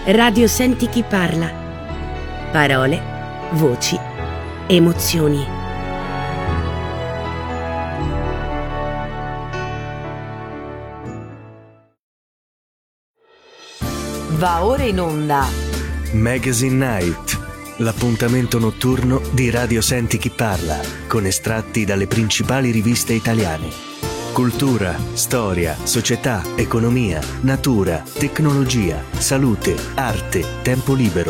Radio Senti chi parla. Parole, voci, emozioni. Va ora in onda Magazine Night, l'appuntamento notturno di Radio Senti chi parla, con estratti dalle principali riviste italiane. Cultura, storia, società, economia, natura, tecnologia, salute, arte, tempo libero.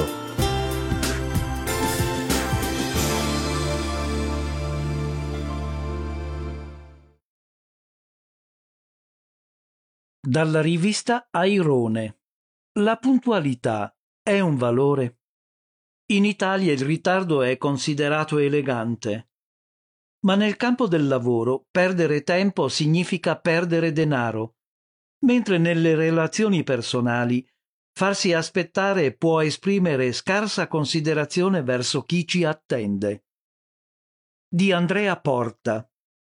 Dalla rivista Airone. La puntualità è un valore? In Italia il ritardo è considerato elegante. Ma nel campo del lavoro perdere tempo significa perdere denaro, mentre nelle relazioni personali farsi aspettare può esprimere scarsa considerazione verso chi ci attende. Di Andrea Porta.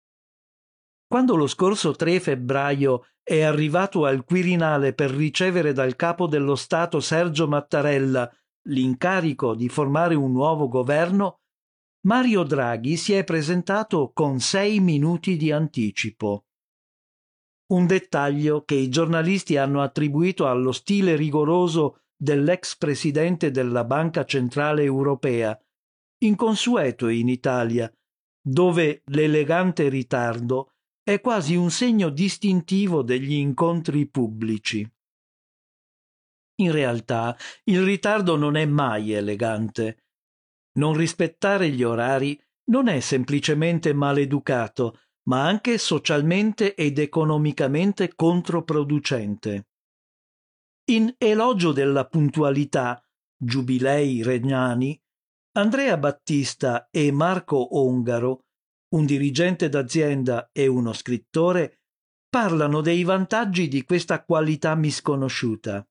Quando lo scorso 3 febbraio è arrivato al Quirinale per ricevere dal capo dello Stato Sergio Mattarella l'incarico di formare un nuovo governo, Mario Draghi si è presentato con 6 minuti di anticipo. Un dettaglio che i giornalisti hanno attribuito allo stile rigoroso dell'ex presidente della Banca Centrale Europea, inconsueto in Italia, dove l'elegante ritardo è quasi un segno distintivo degli incontri pubblici. In realtà, il ritardo non è mai elegante. Non rispettare gli orari non è semplicemente maleducato, ma anche socialmente ed economicamente controproducente. In elogio della puntualità, giubilei regnani, Andrea Battista e Marco Ongaro, un dirigente d'azienda e uno scrittore, parlano dei vantaggi di questa qualità misconosciuta.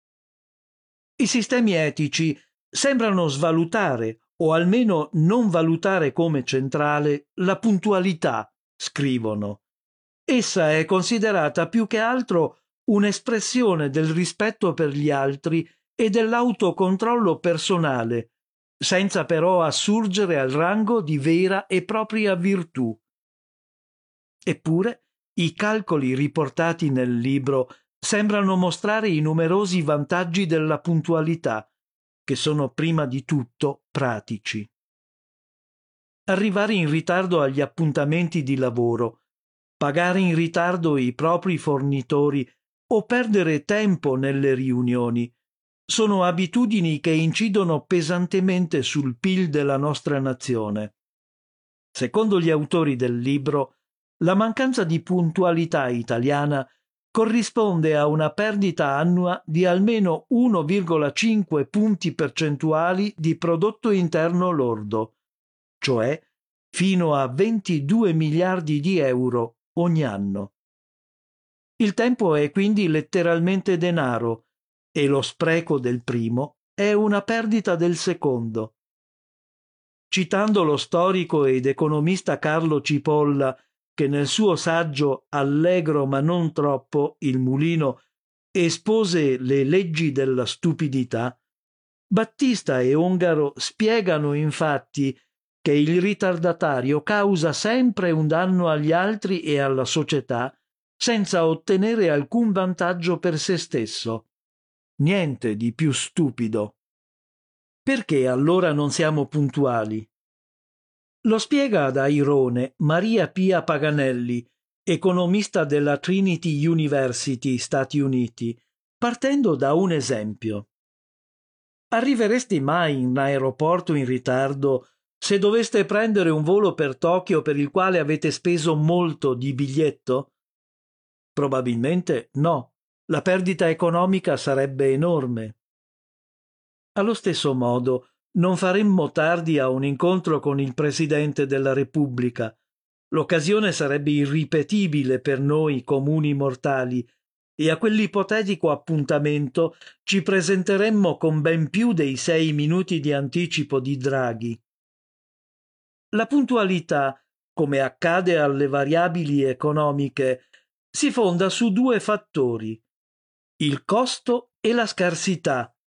I sistemi etici sembrano svalutare o almeno non valutare come centrale la puntualità, scrivono. Essa è considerata più che altro un'espressione del rispetto per gli altri e dell'autocontrollo personale, senza però assurgere al rango di vera e propria virtù. Eppure, i calcoli riportati nel libro sembrano mostrare i numerosi vantaggi della puntualità, che sono prima di tutto pratici. Arrivare in ritardo agli appuntamenti di lavoro, pagare in ritardo i propri fornitori o perdere tempo nelle riunioni sono abitudini che incidono pesantemente sul PIL della nostra nazione. Secondo gli autori del libro, la mancanza di puntualità italiana corrisponde a una perdita annua di almeno 1,5 punti percentuali di prodotto interno lordo, cioè fino a 22 miliardi di euro ogni anno. Il tempo è quindi letteralmente denaro e lo spreco del primo è una perdita del secondo. Citando lo storico ed economista Carlo Cipolla, che nel suo saggio Allegro ma non troppo, il mulino, espose le leggi della stupidità, Battista e Ongaro spiegano infatti che il ritardatario causa sempre un danno agli altri e alla società senza ottenere alcun vantaggio per se stesso. Niente di più stupido. Perché allora non siamo puntuali? Lo spiega ad Airone Maria Pia Paganelli, economista della Trinity University, Stati Uniti, partendo da un esempio. Arriveresti mai in aeroporto in ritardo se doveste prendere un volo per Tokyo per il quale avete speso molto di biglietto? Probabilmente no, la perdita economica sarebbe enorme. Allo stesso modo, non faremmo tardi a un incontro con il Presidente della Repubblica. L'occasione sarebbe irripetibile per noi comuni mortali e a quell'ipotetico appuntamento ci presenteremmo con ben più dei 6 minuti di anticipo di Draghi. La puntualità, come accade alle variabili economiche, si fonda su 2 fattori: il costo e la scarsità,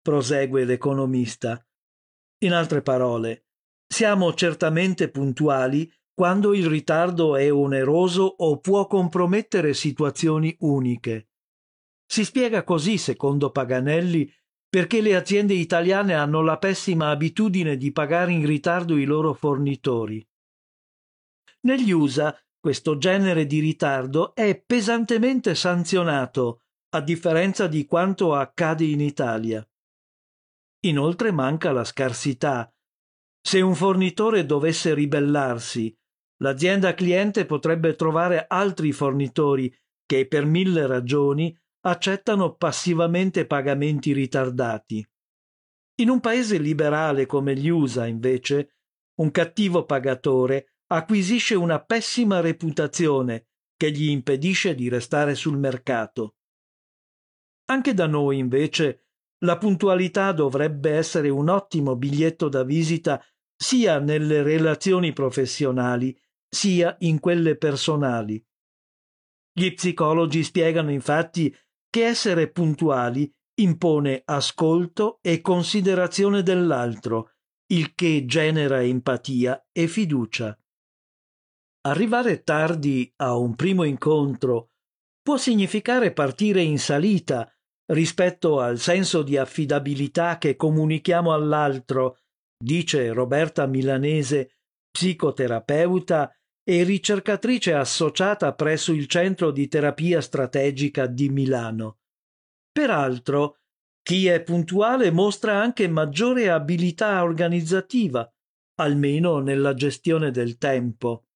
prosegue l'economista. In altre parole, siamo certamente puntuali quando il ritardo è oneroso o può compromettere situazioni uniche. Si spiega così, secondo Paganelli, perché le aziende italiane hanno la pessima abitudine di pagare in ritardo i loro fornitori. Negli USA questo genere di ritardo è pesantemente sanzionato, a differenza di quanto accade in Italia. Inoltre manca la scarsità. Se un fornitore dovesse ribellarsi, l'azienda cliente potrebbe trovare altri fornitori che per 1000 ragioni accettano passivamente pagamenti ritardati. In un paese liberale come gli USA, invece, un cattivo pagatore acquisisce una pessima reputazione che gli impedisce di restare sul mercato. Anche da noi, invece, la puntualità dovrebbe essere un ottimo biglietto da visita sia nelle relazioni professionali sia in quelle personali. Gli psicologi spiegano infatti che essere puntuali impone ascolto e considerazione dell'altro, il che genera empatia e fiducia. Arrivare tardi a un primo incontro può significare partire in salita rispetto al senso di affidabilità che comunichiamo all'altro, dice Roberta Milanese, psicoterapeuta e ricercatrice associata presso il Centro di Terapia Strategica di Milano. Peraltro, chi è puntuale mostra anche maggiore abilità organizzativa, almeno nella gestione del tempo.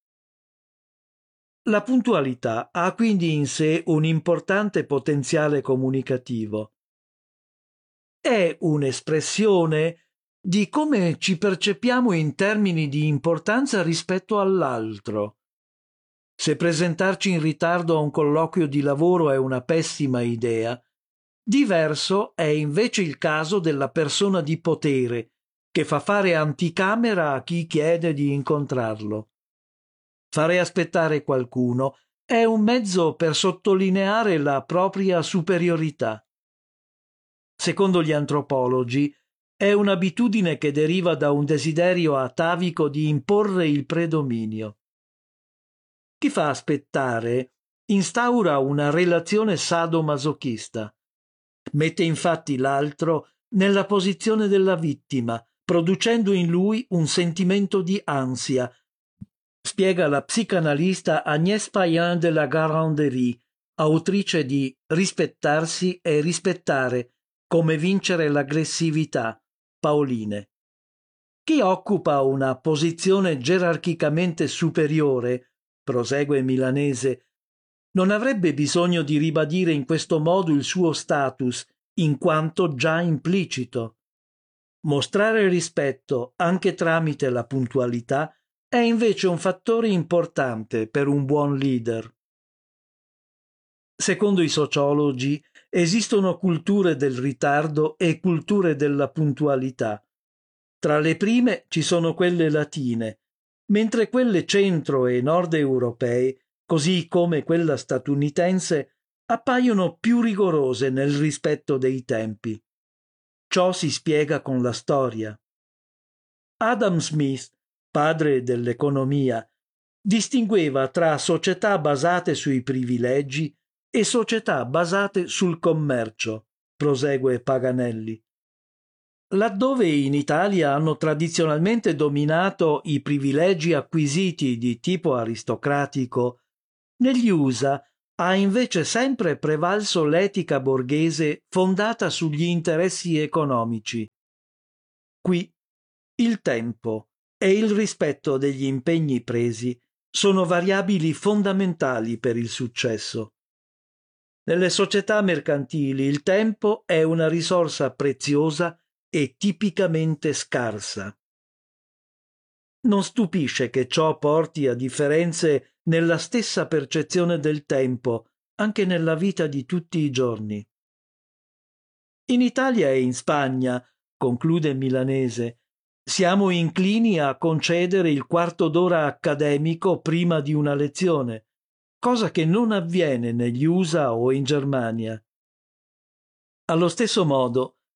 La puntualità ha quindi in sé un importante potenziale comunicativo. È un'espressione di come ci percepiamo in termini di importanza rispetto all'altro. Se presentarci in ritardo a un colloquio di lavoro è una pessima idea, diverso è invece il caso della persona di potere che fa fare anticamera a chi chiede di incontrarlo. Fare aspettare qualcuno è un mezzo per sottolineare la propria superiorità. Secondo gli antropologi, è un'abitudine che deriva da un desiderio atavico di imporre il predominio. Chi fa aspettare instaura una relazione sadomasochista. Mette infatti l'altro nella posizione della vittima, producendo in lui un sentimento di ansia, spiega la psicanalista Agnès Payen de la Garandrie, autrice di Rispettarsi e rispettare, come vincere l'aggressività, Paoline. Chi occupa una posizione gerarchicamente superiore, prosegue Milanese, non avrebbe bisogno di ribadire in questo modo il suo status, in quanto già implicito. Mostrare rispetto anche tramite la puntualità è invece un fattore importante per un buon leader. Secondo i sociologi, esistono culture del ritardo e culture della puntualità. Tra le prime ci sono quelle latine, mentre quelle centro- e nord europee, così come quella statunitense, appaiono più rigorose nel rispetto dei tempi. Ciò si spiega con la storia. Adam Smith, padre dell'economia, distingueva tra società basate sui privilegi e società basate sul commercio, prosegue Paganelli. Laddove in Italia hanno tradizionalmente dominato i privilegi acquisiti di tipo aristocratico, negli USA ha invece sempre prevalso l'etica borghese fondata sugli interessi economici. Qui il tempo e il rispetto degli impegni presi sono variabili fondamentali per il successo. Nelle società mercantili il tempo è una risorsa preziosa e tipicamente scarsa. Non stupisce che ciò porti a differenze nella stessa percezione del tempo, anche nella vita di tutti i giorni. In Italia e in Spagna, conclude Milanese, siamo inclini a concedere il quarto d'ora accademico prima di una lezione, cosa che non avviene negli USA o in Germania. Allo stesso modo,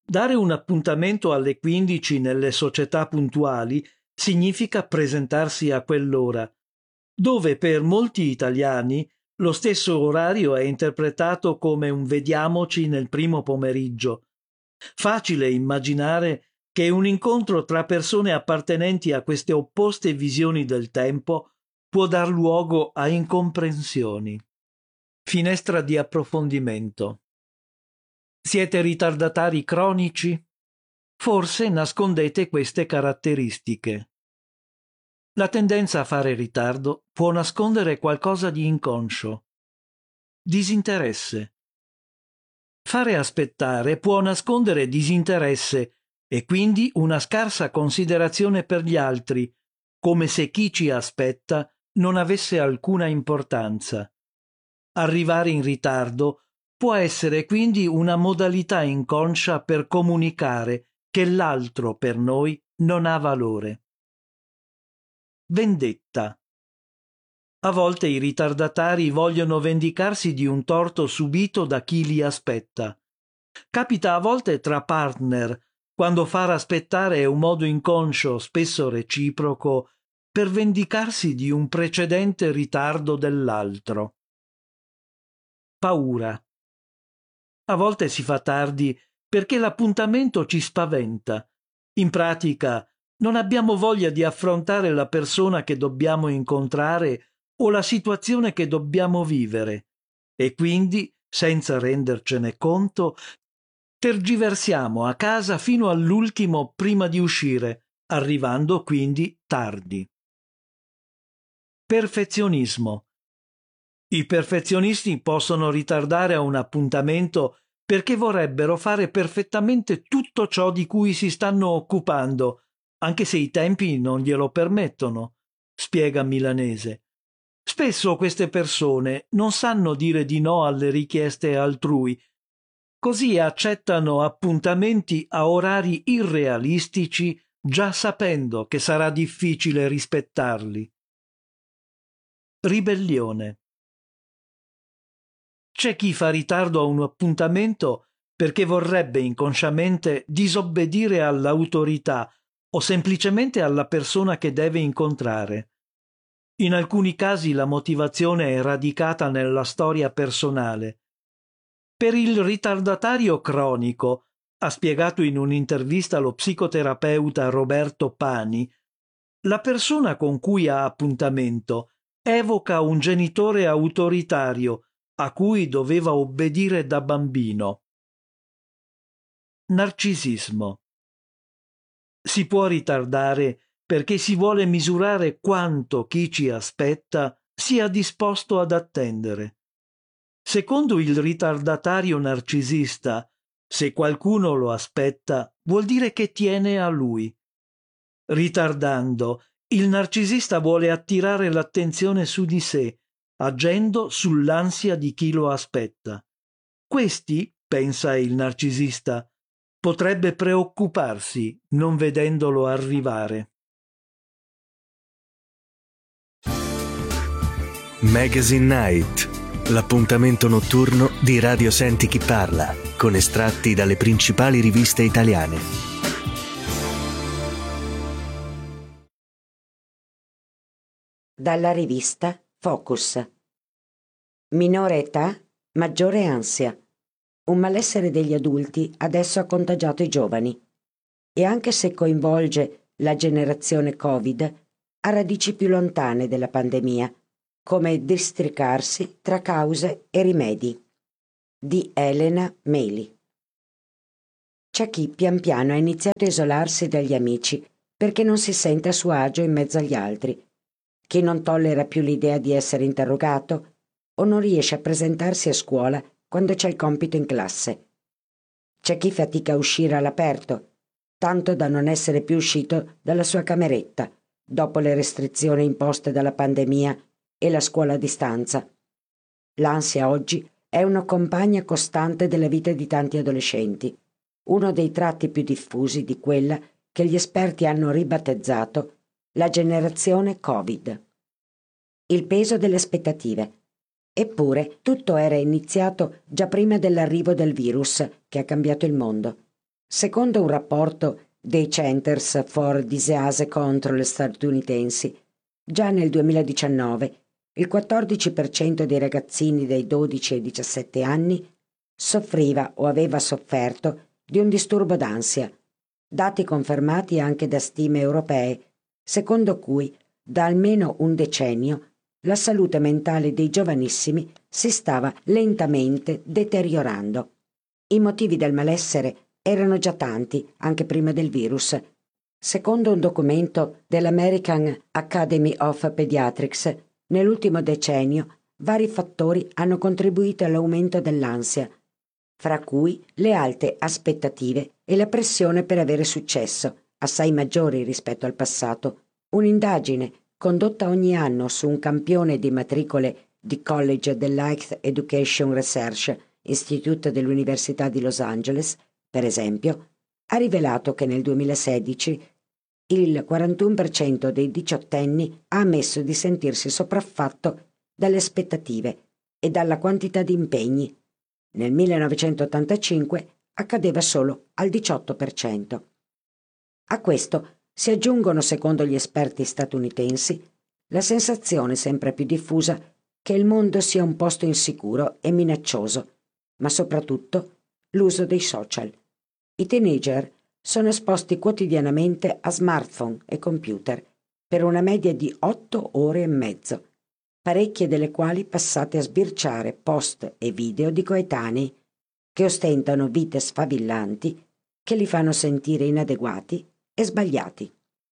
Dare un appuntamento alle 15 nelle società puntuali significa presentarsi a quell'ora, dove per molti italiani lo stesso orario è interpretato come un vediamoci nel primo pomeriggio. Facile immaginare che un incontro tra persone appartenenti a queste opposte visioni del tempo può dar luogo a incomprensioni. Finestra di approfondimento. Siete ritardatari cronici? Forse nascondete queste caratteristiche. La tendenza a fare ritardo può nascondere qualcosa di inconscio. Disinteresse. Fare aspettare può nascondere disinteresse e quindi una scarsa considerazione per gli altri, come se chi ci aspetta non avesse alcuna importanza. Arrivare in ritardo può essere quindi una modalità inconscia per comunicare che l'altro per noi non ha valore. Vendetta. A volte i ritardatari vogliono vendicarsi di un torto subito da chi li aspetta. Capita a volte tra partner, quando far aspettare è un modo inconscio, spesso reciproco, per vendicarsi di un precedente ritardo dell'altro. Paura. A volte si fa tardi perché l'appuntamento ci spaventa. In pratica, non abbiamo voglia di affrontare la persona che dobbiamo incontrare o la situazione che dobbiamo vivere e quindi, senza rendercene conto, tergiversiamo a casa fino all'ultimo prima di uscire, arrivando quindi tardi. Perfezionismo. I perfezionisti possono ritardare a un appuntamento perché vorrebbero fare perfettamente tutto ciò di cui si stanno occupando, anche se i tempi non glielo permettono, spiega Milanese. Spesso queste persone non sanno dire di no alle richieste altrui, così accettano appuntamenti a orari irrealistici già sapendo che sarà difficile rispettarli. Ribellione. C'è chi fa ritardo a un appuntamento perché vorrebbe inconsciamente disobbedire all'autorità o semplicemente alla persona che deve incontrare. In alcuni casi la motivazione è radicata nella storia personale. Per il ritardatario cronico, ha spiegato in un'intervista lo psicoterapeuta Roberto Pani, la persona con cui ha appuntamento evoca un genitore autoritario a cui doveva obbedire da bambino. Narcisismo. Si può ritardare perché si vuole misurare quanto chi ci aspetta sia disposto ad attendere. Secondo il ritardatario narcisista, se qualcuno lo aspetta, vuol dire che tiene a lui. Ritardando, il narcisista vuole attirare l'attenzione su di sé, agendo sull'ansia di chi lo aspetta. Questi, pensa il narcisista, potrebbe preoccuparsi non vedendolo arrivare. Magazine Night, l'appuntamento notturno di Radio Senti Chi Parla, con estratti dalle principali riviste italiane. Dalla rivista Focus. Minore età, maggiore ansia. Un malessere degli adulti adesso ha contagiato i giovani e anche se coinvolge la generazione Covid, ha radici più lontane della pandemia, come districarsi tra cause e rimedi. Di Elena Meli. C'è chi pian piano ha iniziato a isolarsi dagli amici perché non si sente a suo agio in mezzo agli altri, chi non tollera più l'idea di essere interrogato o non riesce a presentarsi a scuola quando c'è il compito in classe. C'è chi fatica a uscire all'aperto, tanto da non essere più uscito dalla sua cameretta dopo le restrizioni imposte dalla pandemia e la scuola a distanza. L'ansia oggi è una compagna costante della vita di tanti adolescenti, uno dei tratti più diffusi di quella che gli esperti hanno ribattezzato la generazione Covid. Il peso delle aspettative. Eppure tutto era iniziato già prima dell'arrivo del virus che ha cambiato il mondo. Secondo un rapporto dei Centers for Disease Control statunitensi, già nel 2019 il 14% dei ragazzini dai 12 ai 17 anni soffriva o aveva sofferto di un disturbo d'ansia, dati confermati anche da stime europee, secondo cui da almeno un decennio la salute mentale dei giovanissimi si stava lentamente deteriorando. I motivi del malessere erano già tanti, anche prima del virus. Secondo un documento dell'American Academy of Pediatrics, nell'ultimo decennio vari fattori hanno contribuito all'aumento dell'ansia, fra cui le alte aspettative e la pressione per avere successo, assai maggiori rispetto al passato. Un'indagine condotta ogni anno su un campione di matricole di college dell'Higher Education Research Institute dell'Università di Los Angeles, per esempio, ha rivelato che nel 2016 il 41% dei diciottenni ha ammesso di sentirsi sopraffatto dalle aspettative e dalla quantità di impegni. Nel 1985 accadeva solo al 18%. A questo si aggiungono, secondo gli esperti statunitensi, la sensazione sempre più diffusa che il mondo sia un posto insicuro e minaccioso, ma soprattutto l'uso dei social. I teenager sono esposti quotidianamente a smartphone e computer per una media di 8 ore e mezzo, parecchie delle quali passate a sbirciare post e video di coetanei che ostentano vite sfavillanti che li fanno sentire inadeguati e sbagliati.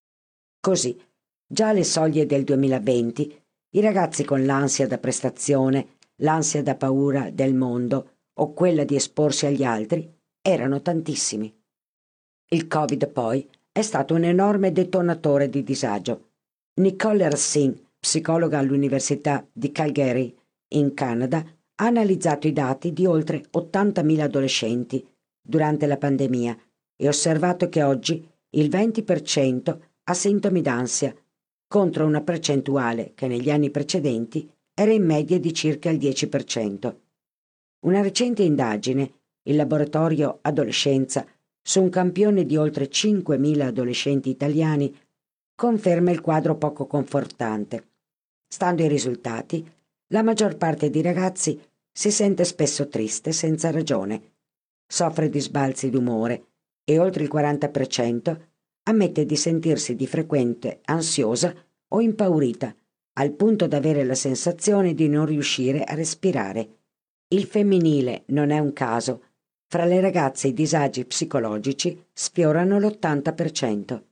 Così, già alle soglie del 2020, i ragazzi con l'ansia da prestazione, l'ansia da paura del mondo o quella di esporsi agli altri erano tantissimi. Il Covid, poi, è stato un enorme detonatore di disagio. Nicole Racine, psicologa all'Università di Calgary, in Canada, ha analizzato i dati di oltre 80.000 adolescenti durante la pandemia e osservato che oggi il 20% ha sintomi d'ansia, contro una percentuale che negli anni precedenti era in media di circa il 10%. Una recente indagine, il laboratorio Adolescenza, su un campione di oltre 5.000 adolescenti italiani, conferma il quadro poco confortante. Stando ai risultati, la maggior parte dei ragazzi si sente spesso triste senza ragione, soffre di sbalzi d'umore e oltre il 40% ammette di sentirsi di frequente ansiosa o impaurita, al punto da avere la sensazione di non riuscire a respirare. Il femminile non è un caso. Fra le ragazze i disagi psicologici sfiorano l'80%.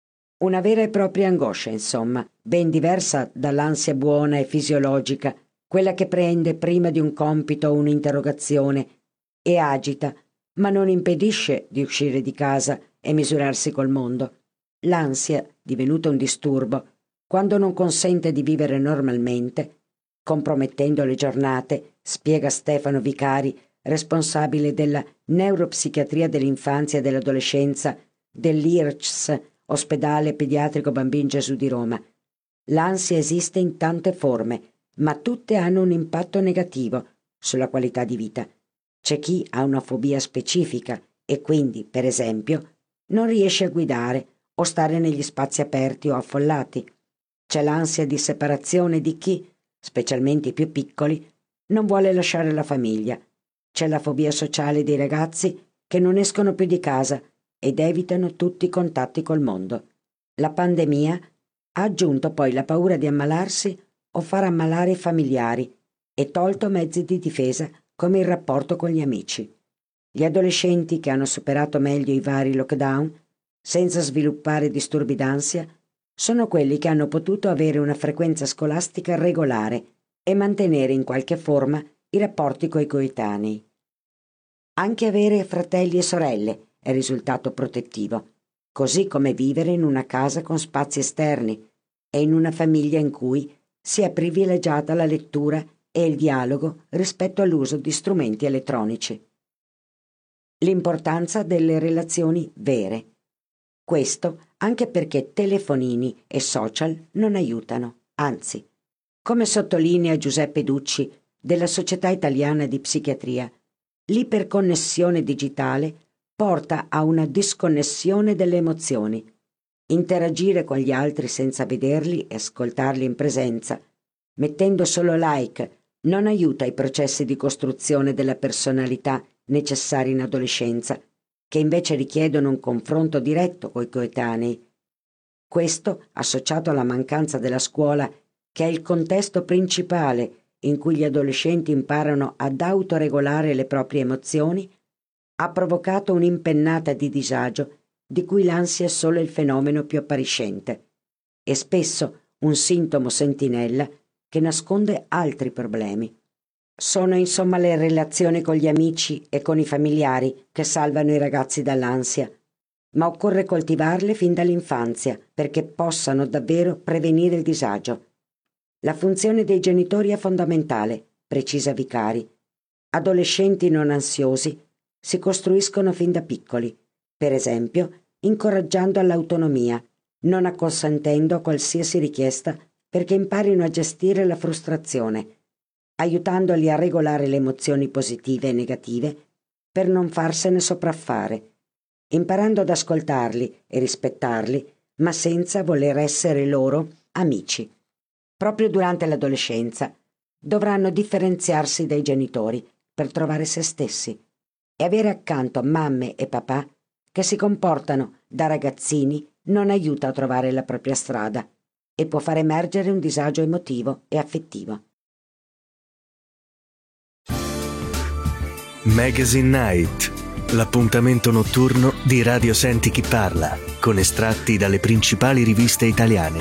Una vera e propria angoscia, insomma, ben diversa dall'ansia buona e fisiologica, quella che prende prima di un compito o un'interrogazione e agita, ma non impedisce di uscire di casa e misurarsi col mondo. L'ansia, divenuta un disturbo, quando non consente di vivere normalmente, compromettendo le giornate, spiega Stefano Vicari, responsabile della neuropsichiatria dell'infanzia e dell'adolescenza dell'IRCS, Ospedale Pediatrico Bambin Gesù di Roma. L'ansia esiste in tante forme, ma tutte hanno un impatto negativo sulla qualità di vita. C'è chi ha una fobia specifica e quindi, per esempio, non riesce a guidare o stare negli spazi aperti o affollati. C'è l'ansia di separazione di chi, specialmente i più piccoli, non vuole lasciare la famiglia. C'è la fobia sociale dei ragazzi che non escono più di casa ed evitano tutti i contatti col mondo. La pandemia ha aggiunto poi la paura di ammalarsi o far ammalare i familiari e tolto mezzi di difesa come il rapporto con gli amici. Gli adolescenti che hanno superato meglio i vari lockdown, senza sviluppare disturbi d'ansia, sono quelli che hanno potuto avere una frequenza scolastica regolare e mantenere in qualche forma i rapporti coi coetanei. Anche avere fratelli e sorelle è risultato protettivo, così come vivere in una casa con spazi esterni e in una famiglia in cui si è privilegiata la lettura e il dialogo rispetto all'uso di strumenti elettronici. L'importanza delle relazioni vere. Questo anche perché telefonini e social non aiutano, anzi, come sottolinea Giuseppe Ducci della Società Italiana di Psichiatria, l'iperconnessione digitale porta a una disconnessione delle emozioni. Interagire con gli altri senza vederli e ascoltarli in presenza, mettendo solo like, non aiuta i processi di costruzione della personalità necessari in adolescenza, che invece richiedono un confronto diretto coi coetanei. Questo, associato alla mancanza della scuola, che è il contesto principale in cui gli adolescenti imparano ad autoregolare le proprie emozioni, ha provocato un'impennata di disagio di cui l'ansia è solo il fenomeno più appariscente e spesso un sintomo sentinella che nasconde altri problemi. Sono insomma le relazioni con gli amici e con i familiari che salvano i ragazzi dall'ansia, ma occorre coltivarle fin dall'infanzia perché possano davvero prevenire il disagio. La funzione dei genitori è fondamentale, precisa Vicari. Adolescenti non ansiosi si costruiscono fin da piccoli, per esempio incoraggiando all'autonomia, non acconsentendo a qualsiasi richiesta perché imparino a gestire la frustrazione, aiutandoli a regolare le emozioni positive e negative per non farsene sopraffare, imparando ad ascoltarli e rispettarli, ma senza voler essere loro amici. Proprio durante l'adolescenza dovranno differenziarsi dai genitori per trovare se stessi e avere accanto mamme e papà che si comportano da ragazzini non aiuta a trovare la propria strada e può far emergere un disagio emotivo e affettivo. Magazine Night, l'appuntamento notturno di Radio Senti Chi Parla, con estratti dalle principali riviste italiane.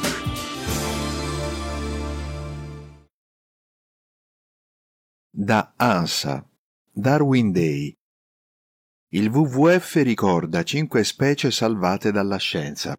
Da ANSA, Darwin Day. Il WWF ricorda 5 specie salvate dalla scienza.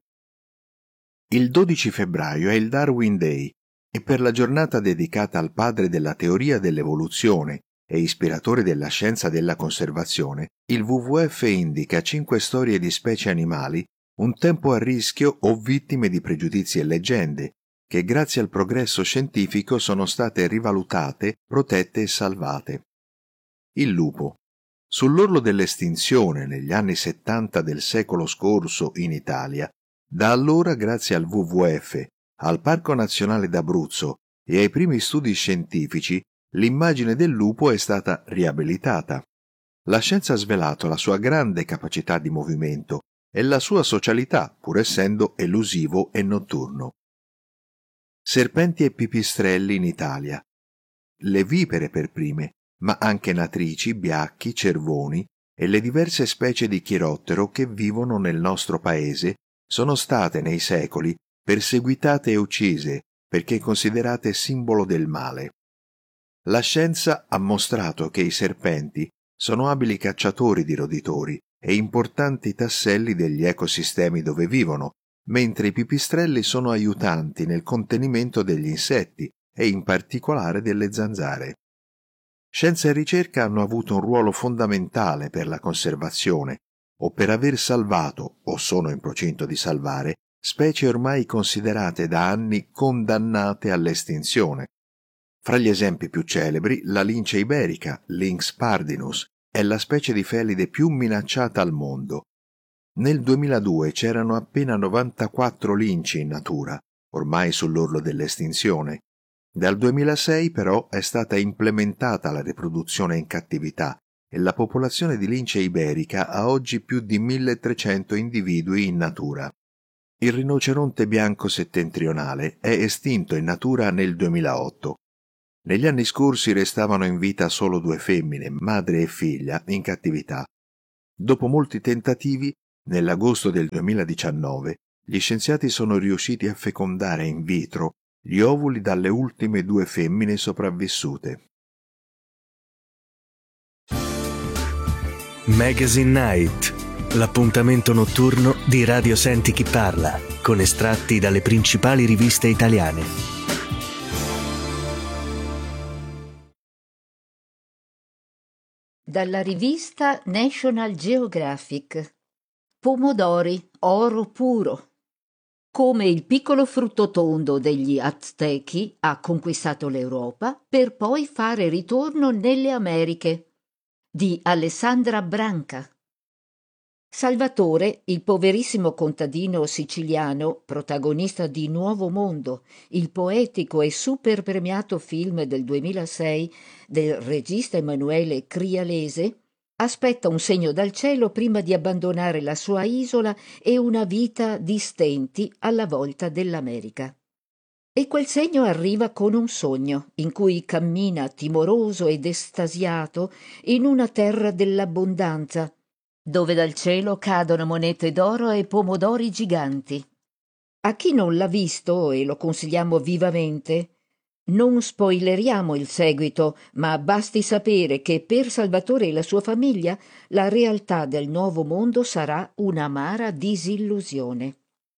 Il 12 febbraio è il Darwin Day e per la giornata dedicata al padre della teoria dell'evoluzione e ispiratore della scienza della conservazione, il WWF indica 5 storie di specie animali un tempo a rischio o vittime di pregiudizi e leggende, che grazie al progresso scientifico sono state rivalutate, protette e salvate. Il lupo. Sull'orlo dell'estinzione negli anni 70 del secolo scorso in Italia, da allora grazie al WWF, al Parco Nazionale d'Abruzzo e ai primi studi scientifici, l'immagine del lupo è stata riabilitata. La scienza ha svelato la sua grande capacità di movimento e la sua socialità, pur essendo elusivo e notturno. Serpenti e pipistrelli in Italia. Le vipere per prime, ma anche natrici, biacchi, cervoni e le diverse specie di chirottero che vivono nel nostro paese sono state nei secoli perseguitate e uccise perché considerate simbolo del male. La scienza ha mostrato che i serpenti sono abili cacciatori di roditori e importanti tasselli degli ecosistemi dove vivono, mentre i pipistrelli sono aiutanti nel contenimento degli insetti e in particolare delle zanzare. Scienza e ricerca hanno avuto un ruolo fondamentale per la conservazione o per aver salvato, o sono in procinto di salvare, specie ormai considerate da anni condannate all'estinzione. Fra gli esempi più celebri, la lince iberica, Lynx pardinus, è la specie di felide più minacciata al mondo. Nel 2002 c'erano appena 94 linci in natura, ormai sull'orlo dell'estinzione. Dal 2006 però è stata implementata la riproduzione in cattività e la popolazione di lince iberica ha oggi più di 1300 individui in natura. Il rinoceronte bianco settentrionale è estinto in natura nel 2008. Negli anni scorsi restavano in vita solo 2 femmine, madre e figlia, in cattività. Dopo molti tentativi, nell'agosto del 2019, gli scienziati sono riusciti a fecondare in vitro gli ovuli dalle ultime 2 femmine sopravvissute. Magazine Night, l'appuntamento notturno di Radio Senti Chi Parla, con estratti dalle principali riviste italiane. Dalla rivista National Geographic. Pomodori, oro puro. Come il piccolo frutto tondo degli Aztechi ha conquistato l'Europa per poi fare ritorno nelle Americhe, di Alessandra Branca. Salvatore, il poverissimo contadino siciliano, protagonista di Nuovo Mondo, il poetico e super premiato film del 2006 del regista Emanuele Crialese, aspetta un segno dal cielo prima di abbandonare la sua isola e una vita di stenti alla volta dell'America. E quel segno arriva con un sogno, in cui cammina timoroso ed estasiato in una terra dell'abbondanza, dove dal cielo cadono monete d'oro e pomodori giganti. A chi non l'ha visto, e lo consigliamo vivamente, non spoileriamo il seguito, ma basti sapere che per Salvatore e la sua famiglia la realtà del nuovo mondo sarà un'amara disillusione.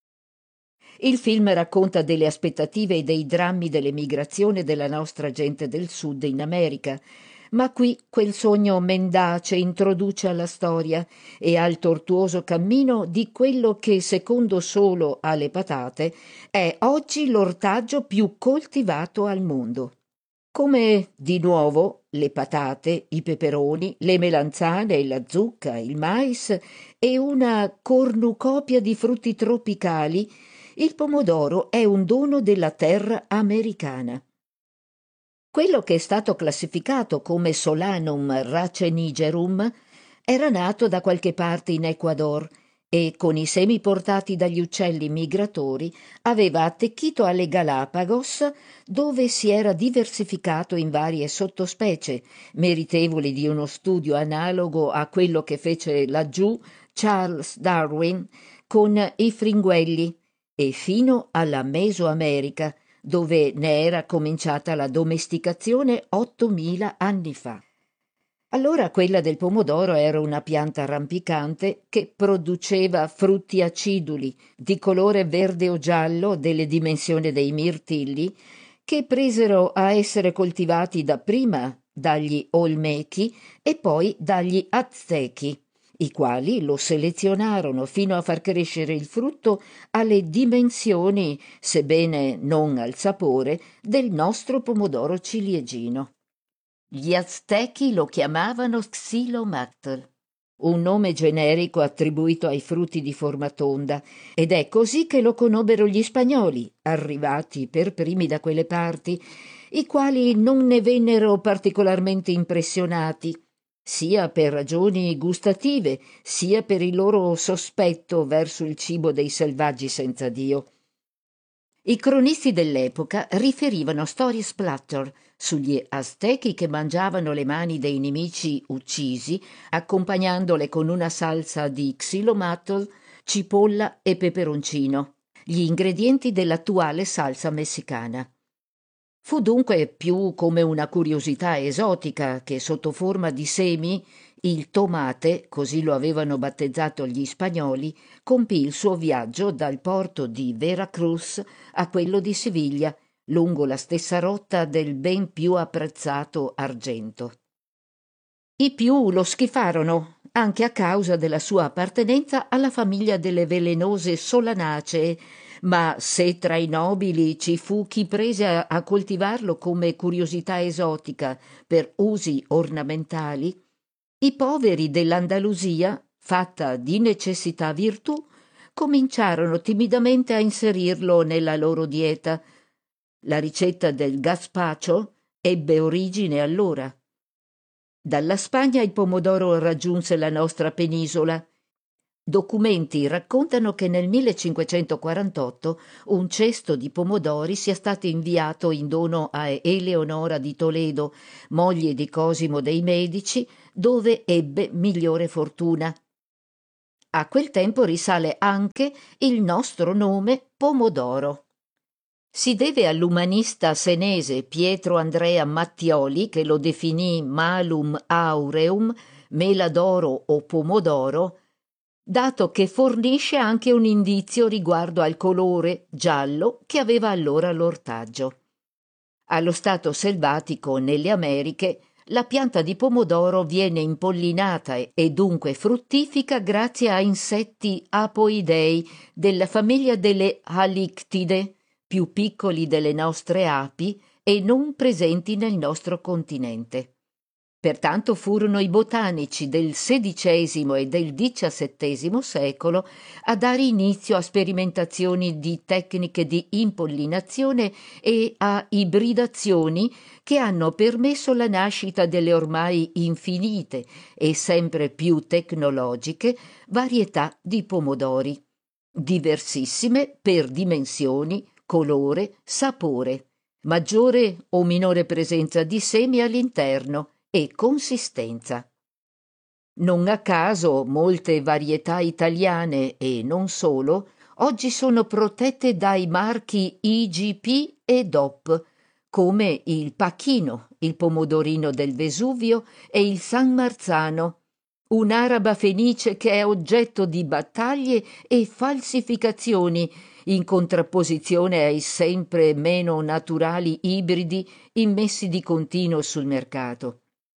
Il film racconta delle aspettative e dei drammi dell'emigrazione della nostra gente del Sud in America, ma qui quel sogno mendace introduce alla storia e al tortuoso cammino di quello che, secondo solo alle patate, è oggi l'ortaggio più coltivato al mondo. Come, di nuovo, le patate, i peperoni, le melanzane, la zucca, il mais e una cornucopia di frutti tropicali, il pomodoro è un dono della terra americana. Quello che è stato classificato come Solanum racenigerum era nato da qualche parte in Ecuador e, con i semi portati dagli uccelli migratori, aveva attecchito alle Galapagos, dove si era diversificato in varie sottospecie, meritevoli di uno studio analogo a quello che fece laggiù Charles Darwin con i fringuelli, e fino alla Mesoamerica, dove ne era cominciata la domesticazione 8.000 anni fa. Allora quella del pomodoro era una pianta rampicante che produceva frutti aciduli di colore verde o giallo delle dimensioni dei mirtilli, che presero a essere coltivati dapprima dagli Olmechi e poi dagli Aztechi, i quali lo selezionarono fino a far crescere il frutto alle dimensioni, sebbene non al sapore, del nostro pomodoro ciliegino. Gli Aztechi lo chiamavano Xylomatl, un nome generico attribuito ai frutti di forma tonda, ed è così che lo conobbero gli spagnoli, arrivati per primi da quelle parti, i quali non ne vennero particolarmente impressionati, sia per ragioni gustative, sia per il loro sospetto verso il cibo dei selvaggi senza Dio. I cronisti dell'epoca riferivano storie splatter sugli aztechi che mangiavano le mani dei nemici uccisi, accompagnandole con una salsa di xylomatl, cipolla e peperoncino, gli ingredienti dell'attuale salsa messicana. Fu dunque più come una curiosità esotica che, sotto forma di semi, il tomate, così lo avevano battezzato gli spagnoli, compì il suo viaggio dal porto di Veracruz a quello di Siviglia, lungo la stessa rotta del ben più apprezzato argento. I più lo schifarono, anche a causa della sua appartenenza alla famiglia delle velenose solanacee, ma se tra i nobili ci fu chi prese a coltivarlo come curiosità esotica per usi ornamentali, i poveri dell'Andalusia, fatta di necessità virtù, cominciarono timidamente a inserirlo nella loro dieta. La ricetta del gazpacho ebbe origine allora. Dalla Spagna il pomodoro raggiunse la nostra penisola. Documenti raccontano che nel 1548 un cesto di pomodori sia stato inviato in dono a Eleonora di Toledo, moglie di Cosimo dei Medici, dove ebbe migliore fortuna. A quel tempo risale anche il nostro nome pomodoro. Si deve all'umanista senese Pietro Andrea Mattioli, che lo definì malum aureum, mela d'oro o pomodoro, dato che fornisce anche un indizio riguardo al colore giallo che aveva allora l'ortaggio. Allo stato selvatico nelle Americhe la pianta di pomodoro viene impollinata e dunque fruttifica grazie a insetti apoidei della famiglia delle Halictide, più piccoli delle nostre api e non presenti nel nostro continente. Pertanto furono i botanici del XVI e del XVII secolo a dare inizio a sperimentazioni di tecniche di impollinazione e a ibridazioni che hanno permesso la nascita delle ormai infinite e sempre più tecnologiche varietà di pomodori, diversissime per dimensioni, colore, sapore, maggiore o minore presenza di semi all'interno e consistenza. Non a caso molte varietà italiane e non solo oggi sono protette dai marchi IGP e DOP, come il Pachino, il pomodorino del Vesuvio e il San Marzano, un'araba fenice che è oggetto di battaglie e falsificazioni in contrapposizione ai sempre meno naturali ibridi immessi di continuo sul mercato.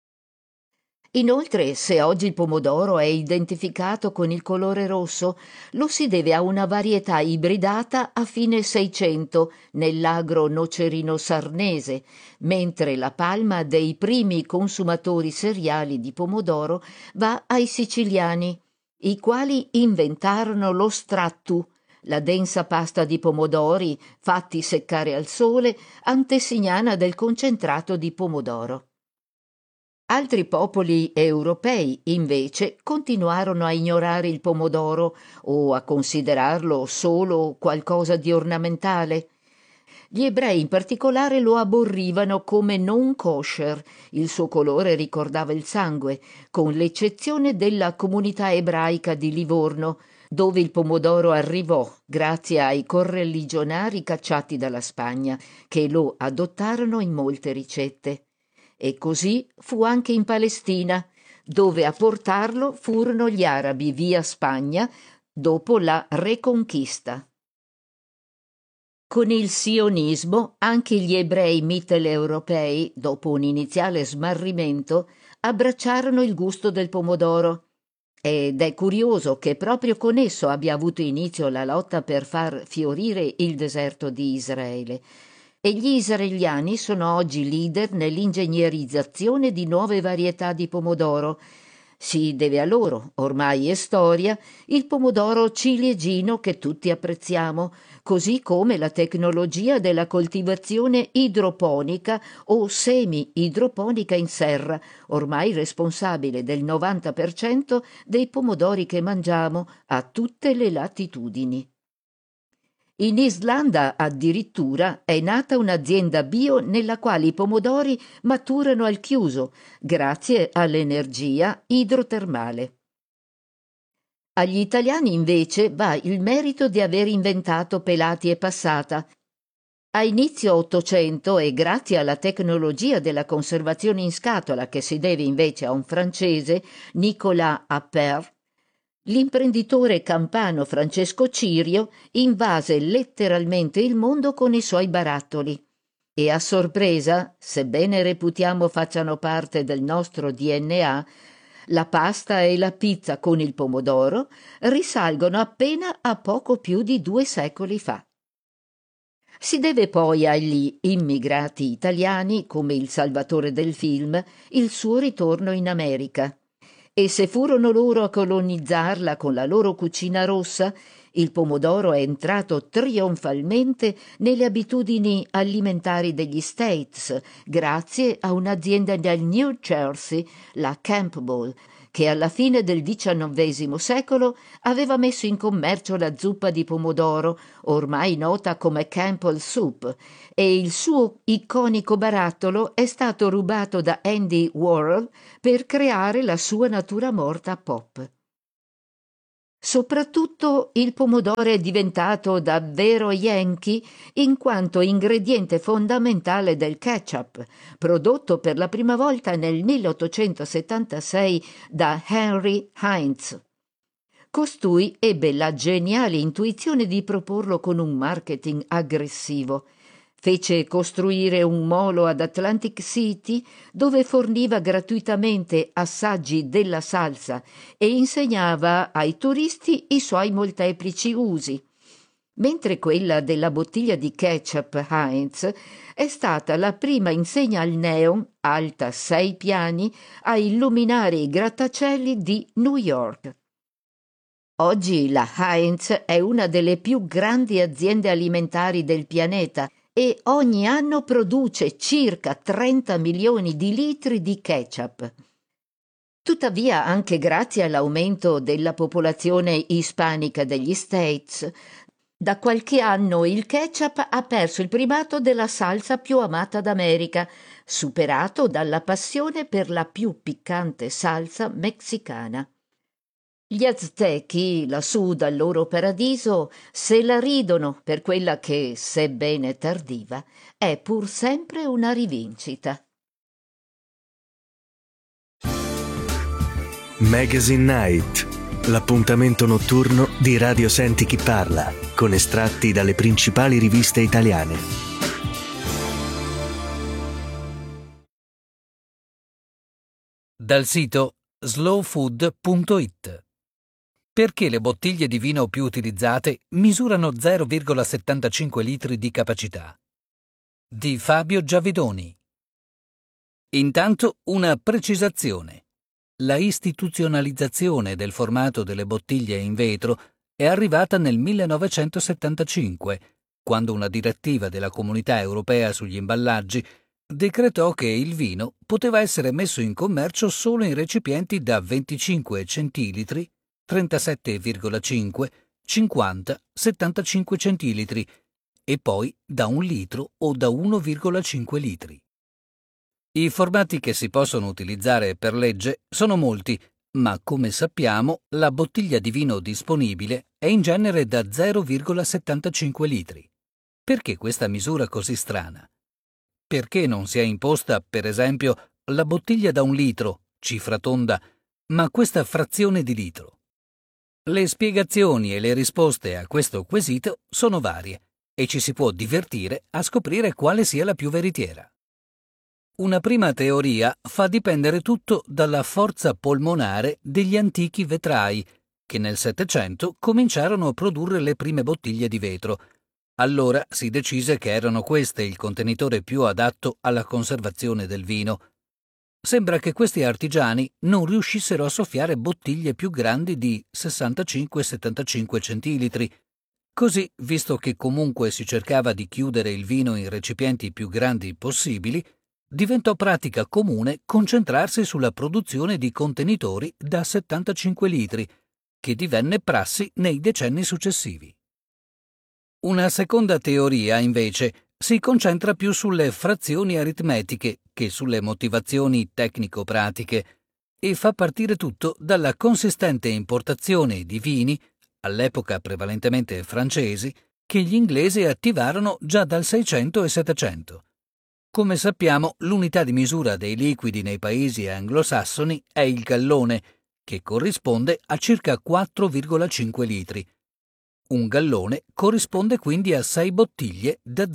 Inoltre, se oggi il pomodoro è identificato con il colore rosso, lo si deve a una varietà ibridata a fine Seicento nell'agro nocerino sarnese, mentre la palma dei primi consumatori seriali di pomodoro va ai siciliani, i quali inventarono lo strattu, la densa pasta di pomodori fatti seccare al sole, antesignana del concentrato di pomodoro. Altri popoli europei, invece, continuarono a ignorare il pomodoro o a considerarlo solo qualcosa di ornamentale. Gli ebrei in particolare lo aborrivano come non kosher, il suo colore ricordava il sangue, con l'eccezione della comunità ebraica di Livorno, dove il pomodoro arrivò grazie ai correligionari cacciati dalla Spagna, che lo adottarono in molte ricette. E così fu anche in Palestina, dove a portarlo furono gli arabi via Spagna dopo la Reconquista. Con il sionismo anche gli ebrei mitteleuropei, dopo un iniziale smarrimento, abbracciarono il gusto del pomodoro. Ed è curioso che proprio con esso abbia avuto inizio la lotta per far fiorire il deserto di Israele. E gli israeliani sono oggi leader nell'ingegnerizzazione di nuove varietà di pomodoro. Si deve a loro, ormai è storia, il pomodoro ciliegino che tutti apprezziamo, così come la tecnologia della coltivazione idroponica o semi-idroponica in serra, ormai responsabile del 90% dei pomodori che mangiamo a tutte le latitudini. In Islanda addirittura è nata un'azienda bio nella quale i pomodori maturano al chiuso, grazie all'energia idrotermale. Agli italiani invece va il merito di aver inventato pelati e passata. A inizio Ottocento e grazie alla tecnologia della conservazione in scatola che si deve invece a un francese, Nicolas Appert, l'imprenditore campano Francesco Cirio invase letteralmente il mondo con i suoi barattoli e a sorpresa, sebbene reputiamo facciano parte del nostro DNA, la pasta e la pizza con il pomodoro risalgono appena a poco più di 2 secoli fa. Si deve poi agli immigrati italiani, come il salvatore del film, il suo ritorno in America. E se furono loro a colonizzarla con la loro cucina rossa, il pomodoro è entrato trionfalmente nelle abitudini alimentari degli States, grazie a un'azienda del New Jersey, la Campbell, che alla fine del XIX secolo aveva messo in commercio la zuppa di pomodoro, ormai nota come Campbell Soup, e il suo iconico barattolo è stato rubato da Andy Warhol per creare la sua natura morta pop. Soprattutto il pomodoro è diventato davvero yankee in quanto ingrediente fondamentale del ketchup, prodotto per la prima volta nel 1876 da Henry Heinz. Costui ebbe la geniale intuizione di proporlo con un marketing aggressivo. Fece costruire un molo ad Atlantic City dove forniva gratuitamente assaggi della salsa e insegnava ai turisti i suoi molteplici usi. mentre quella della bottiglia di ketchup Heinz è stata la prima insegna al neon, alta 6 piani, a illuminare i grattacieli di New York. Oggi la Heinz è una delle più grandi aziende alimentari del pianeta e ogni anno produce circa 30 milioni di litri di ketchup. Tuttavia, anche grazie all'aumento della popolazione ispanica degli States, da qualche anno il ketchup ha perso il primato della salsa più amata d'America, superato dalla passione per la più piccante salsa messicana. Gli aztechi, lassù dal loro paradiso, se la ridono per quella che, sebbene tardiva, è pur sempre una rivincita. Magazine Night, l'appuntamento notturno di Radio Senti Chi Parla, con estratti dalle principali riviste italiane. Dal sito slowfood.it. Perché le bottiglie di vino più utilizzate misurano 0,75 litri di capacità? Di Fabio Giavidoni. Intanto una precisazione. La istituzionalizzazione del formato delle bottiglie in vetro è arrivata nel 1975, quando una direttiva della Comunità Europea sugli imballaggi decretò che il vino poteva essere messo in commercio solo in recipienti da 25 centilitri, 37,5, 50, 75 centilitri e poi da 1 litro o da 1,5 litri. I formati che si possono utilizzare per legge sono molti, ma come sappiamo la bottiglia di vino disponibile è in genere da 0,75 litri. Perché questa misura così strana? Perché non si è imposta, per esempio, la bottiglia da 1 litro, cifra tonda, ma questa frazione di litro? Le spiegazioni e le risposte a questo quesito sono varie e ci si può divertire a scoprire quale sia la più veritiera. Una prima teoria fa dipendere tutto dalla forza polmonare degli antichi vetrai, che nel Settecento cominciarono a produrre le prime bottiglie di vetro. Allora si decise che erano queste il contenitore più adatto alla conservazione del vino. Sembra che questi artigiani non riuscissero a soffiare bottiglie più grandi di 65-75 centilitri. Così, visto che comunque si cercava di chiudere il vino in recipienti più grandi possibili, diventò pratica comune concentrarsi sulla produzione di contenitori da 75 litri, che divenne prassi nei decenni successivi. Una seconda teoria, invece, si concentra più sulle frazioni aritmetiche che sulle motivazioni tecnico-pratiche e fa partire tutto dalla consistente importazione di vini, all'epoca prevalentemente francesi, che gli inglesi attivarono già dal 600 e 700. Come sappiamo, l'unità di misura dei liquidi nei paesi anglosassoni è il gallone, che corrisponde a circa 4,5 litri. Un gallone corrisponde quindi a 6 bottiglie da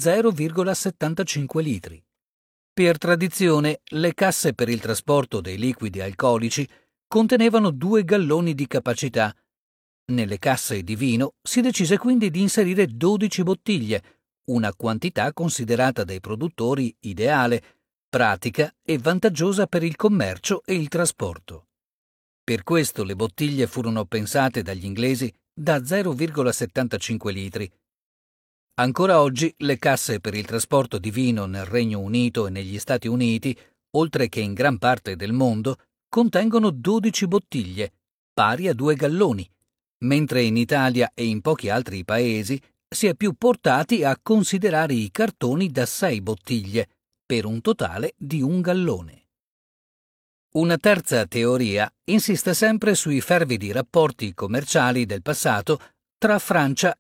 0,75 litri. Per tradizione, le casse per il trasporto dei liquidi alcolici contenevano 2 galloni di capacità. Nelle casse di vino si decise quindi di inserire 12 bottiglie, una quantità considerata dai produttori ideale, pratica e vantaggiosa per il commercio e il trasporto. Per questo le bottiglie furono pensate dagli inglesi da 0,75 litri. Ancora oggi le casse per il trasporto di vino nel Regno Unito e negli Stati Uniti, oltre che in gran parte del mondo, contengono 12 bottiglie, pari a 2 galloni, mentre in Italia e in pochi altri paesi si è più portati a considerare i cartoni da 6 bottiglie, per un totale di 1 gallone. Una terza teoria insiste sempre sui fervidi rapporti commerciali del passato tra Francia